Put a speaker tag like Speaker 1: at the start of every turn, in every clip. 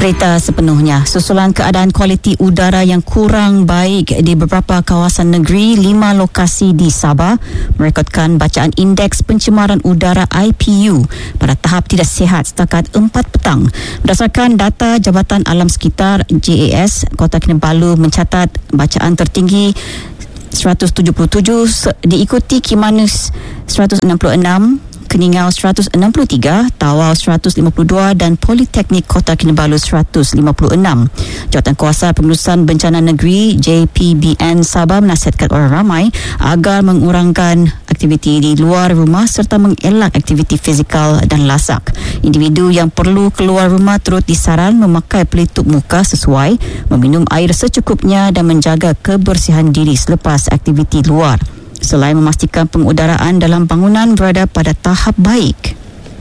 Speaker 1: Berita sepenuhnya. Susulan keadaan kualiti udara yang kurang baik di beberapa kawasan negeri, 5 lokasi di Sabah merekodkan bacaan indeks pencemaran udara IPU pada tahap tidak sihat setakat 4 petang. Berdasarkan data Jabatan Alam Sekitar JAS, Kota Kinabalu mencatat bacaan tertinggi 177, diikuti Kimanus 166, Keningau 163, Tawau 152 dan Politeknik Kota Kinabalu 156. Jawatankuasa Pengurusan Bencana Negeri JPBN Sabah menasihatkan orang ramai agar mengurangkan aktiviti di luar rumah serta mengelak aktiviti fizikal dan lasak. Individu yang perlu keluar rumah turut disaran memakai pelitup muka sesuai, meminum air secukupnya dan menjaga kebersihan diri selepas aktiviti luar. Selain memastikan pengudaraan dalam bangunan berada pada tahap baik.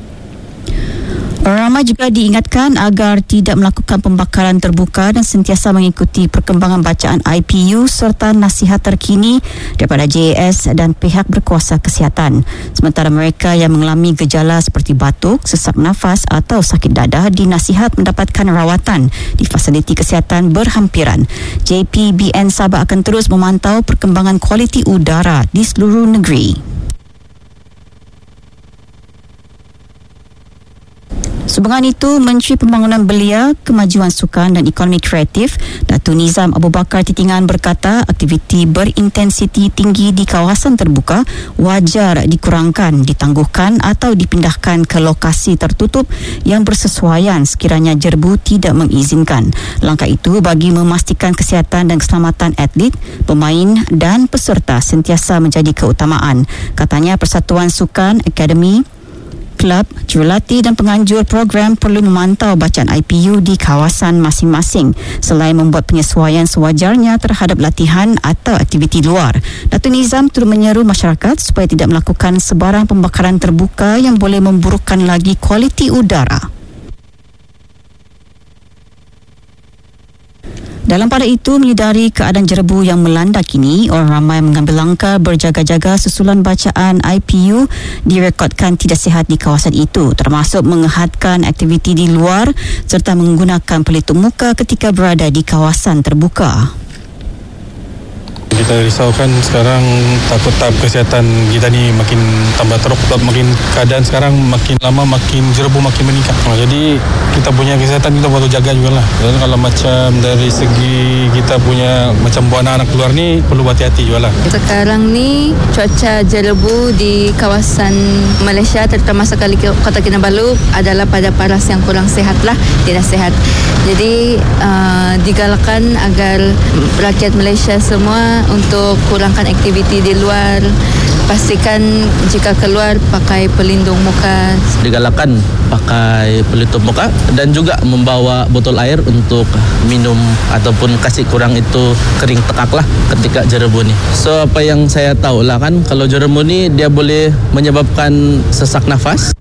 Speaker 1: Orang ramai juga diingatkan agar tidak melakukan pembakaran terbuka dan sentiasa mengikuti perkembangan bacaan IPU serta nasihat terkini daripada JAS dan pihak berkuasa kesihatan. Sementara mereka yang mengalami gejala seperti batuk, sesak nafas atau sakit dadah dinasihat mendapatkan rawatan di fasiliti kesihatan berhampiran. JPBN Sabah akan terus memantau perkembangan kualiti udara di seluruh negeri. Sumbangan itu, Menteri Pembangunan Belia, Kemajuan Sukan dan Ekonomi Kreatif, Datuk Nizam Abu Bakar Titingan berkata aktiviti berintensiti tinggi di kawasan terbuka wajar dikurangkan, ditangguhkan atau dipindahkan ke lokasi tertutup yang bersesuaian sekiranya jerbu tidak mengizinkan. Langkah itu bagi memastikan kesihatan dan keselamatan atlet, pemain dan peserta sentiasa menjadi keutamaan. Katanya Persatuan Sukan, Akademi, Kelab, jurulatih dan penganjur program perlu memantau bacaan IPU di kawasan masing-masing selain membuat penyesuaian sewajarnya terhadap latihan atau aktiviti luar. Datuk Nizam turut menyeru masyarakat supaya tidak melakukan sebarang pembakaran terbuka yang boleh memburukkan lagi kualiti udara. Dalam pada itu, menyedari keadaan jerebu yang melanda kini, orang ramai mengambil langkah berjaga-jaga susulan bacaan IPU direkodkan tidak sihat di kawasan itu, termasuk menghadkan aktiviti di luar serta menggunakan pelitup muka ketika berada di kawasan terbuka.
Speaker 2: Kita risaukan sekarang takut tahap kesihatan kita ni makin tambah teruk, makin keadaan sekarang makin lama makin jerebu makin meningkat. Jadi kita punya kesihatan kita perlu jaga jugalah. Dan kalau macam dari segi kita punya macam buat anak-anak keluar ni perlu hati-hati jugalah.
Speaker 3: Sekarang ni cuaca jerebu di kawasan Malaysia terutama sekali Kota Kinabalu adalah pada paras yang kurang sihat lah, tidak sihat. Jadi digalakkan agar rakyat Malaysia semua untuk kurangkan aktiviti di luar. Pastikan jika keluar pakai pelindung muka.
Speaker 4: Digalakkan pakai pelitup muka dan juga membawa botol air untuk minum ataupun kasih kurang itu kering tekak lah ketika jerebu ni. So apa yang saya tahu lah kan, kalau jerebu ni dia boleh menyebabkan sesak nafas.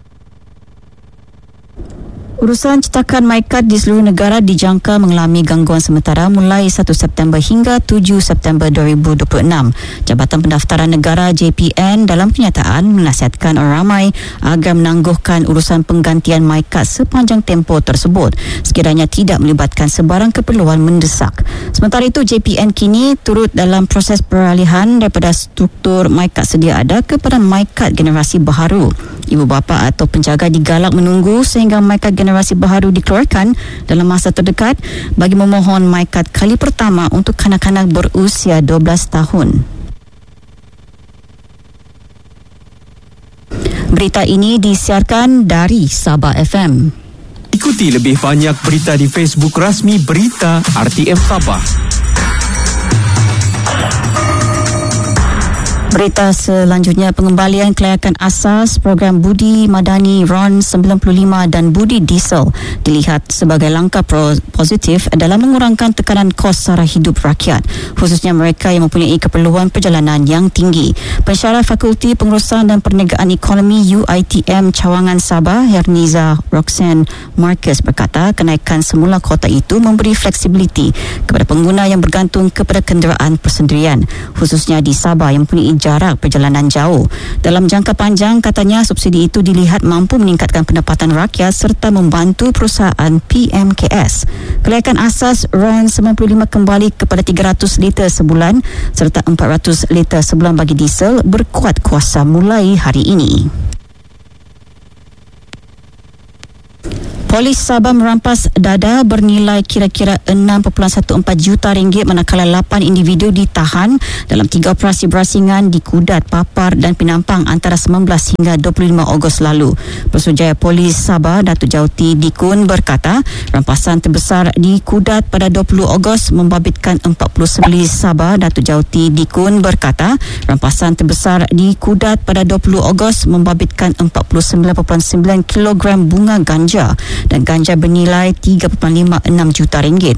Speaker 1: Urusan cetakan MyKad di seluruh negara dijangka mengalami gangguan sementara mulai 1 September hingga 7 September 2026. Jabatan Pendaftaran Negara JPN dalam kenyataan menasihatkan orang ramai agar menangguhkan urusan penggantian MyKad sepanjang tempoh tersebut sekiranya tidak melibatkan sebarang keperluan mendesak. Sementara itu, JPN kini turut dalam proses peralihan daripada struktur MyKad sedia ada kepada MyKad generasi baharu. Ibu bapa atau penjaga digalak menunggu sehingga MyKad generasi baharu dikeluarkan dalam masa terdekat bagi memohon MyKad kali pertama untuk kanak-kanak berusia 12 tahun. Berita ini disiarkan dari Sabah FM.
Speaker 5: Ikuti lebih banyak berita di Facebook rasmi Berita RTM Sabah.
Speaker 1: Berita selanjutnya, pengembalian kelayakan asas program Budi Madani RON 95 dan Budi Diesel dilihat sebagai langkah positif dalam mengurangkan tekanan kos sara hidup rakyat, khususnya mereka yang mempunyai keperluan perjalanan yang tinggi. Pensyarah Fakulti Pengurusan dan Perniagaan Ekonomi UiTM Cawangan Sabah, Herniza Roxanne Marcus berkata kenaikan semula kota itu memberi fleksibiliti kepada pengguna yang bergantung kepada kenderaan persendirian, khususnya di Sabah yang mempunyai jarak perjalanan jauh. Dalam jangka panjang, katanya subsidi itu dilihat mampu meningkatkan pendapatan rakyat serta membantu perusahaan PMKS. Kelayakan asas RON 95 kembali kepada 300 liter sebulan serta 400 liter sebulan bagi diesel berkuat kuasa mulai hari ini. Polis Sabah merampas dada bernilai kira-kira 6.14 juta ringgit manakala 8 individu ditahan dalam 3 operasi berasingan di Kudat, Papar dan Penampang antara 19 hingga 25 Ogos lalu. Pesuruhjaya Polis Sabah, Datuk Jauti Dikun berkata, rampasan terbesar di Kudat pada 20 Ogos membabitkan 49 Sabah. Datuk Jauti Dikun berkata, rampasan terbesar di Kudat pada 20 Ogos membabitkan 49.9 kilogram bunga ganja dan ganja bernilai 3.56 juta ringgit.